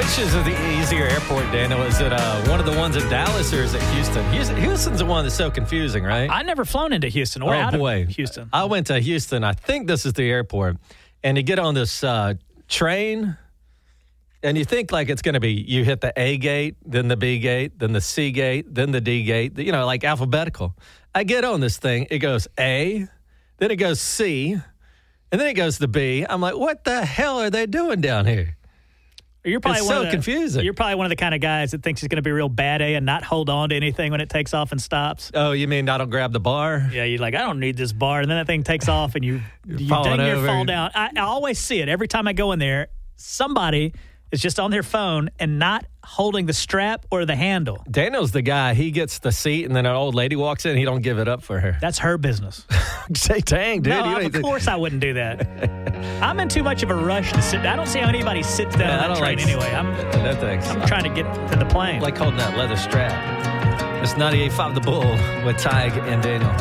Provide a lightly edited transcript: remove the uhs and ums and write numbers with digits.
Which is the easier airport, Daniel? Is it one of the ones in Dallas or is it Houston? Houston's the one that's so confusing, right? I never flown into Houston or out of Houston. I went to Houston. I think this is the airport. And you get on this train, and you think like it's going to be you hit the A gate, then the B gate, then the C gate, then the D gate, like alphabetical. I get on this thing. It goes A, then it goes C, and then it goes to B. I'm like, what the hell are they doing down here? It's so confusing. You're probably one of the kind of guys that thinks he's going to be real bad A and not hold on to anything when it takes off and stops. Oh, you mean I don't grab the bar? Yeah, you're like, I don't need this bar. And then that thing takes off and you dang near fall down. I always see it. Every time I go in there, somebody is just on their phone and not holding the strap or the handle. Daniel's the guy. He gets the seat, and then an old lady walks in. He don't give it up for her. That's her business. Say, dang, dude. No, of course I wouldn't do that. I'm in too much of a rush to sit down. I don't see how anybody sits down on that train anyway. I'm trying to get to the plane. Like holding that leather strap. It's 98.5 The Bull with Tig and Daniel.